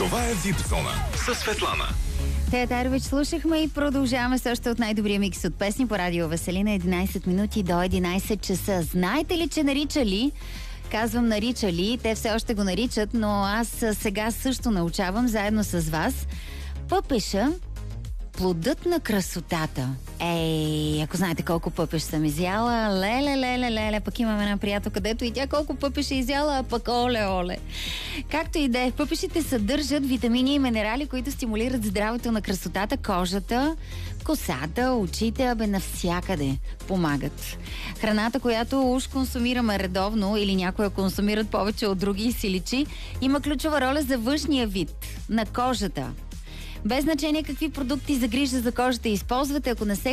Това е VIP Зона със Светлана. Тея Тарович слушахме и продължаваме също от най-добрия микс от песни по радио Веселина. 11 минути до 11 часа. Знаете ли, че наричали? Казвам наричали, те все още го наричат, но аз сега също научавам заедно с вас. Пъпеша, плодът на красотата. Ако знаете колко пъпеш съм изяла, леле, пък имам една приятелка, където и тя колко пъпеш е изяла, а пък оле. Както и да е, пъпешите съдържат витамини и минерали, които стимулират здравето на красотата, кожата, косата, очите, навсякъде помагат. Храната, която уж консумираме редовно или някоя консумират повече от други и си личи, има ключова роля за външния вид на кожата. Без значение какви продукти за грижа за кожата използвате, ако не се